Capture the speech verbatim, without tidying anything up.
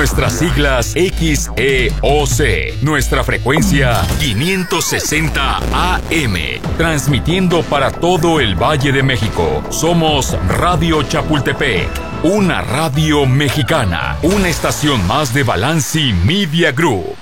nuestras siglas X E O C, nuestra frecuencia quinientos sesenta A M, transmitiendo para todo el Valle de México. Somos Radio Chapultepec, una radio mexicana, una estación más de Balanci Media Group.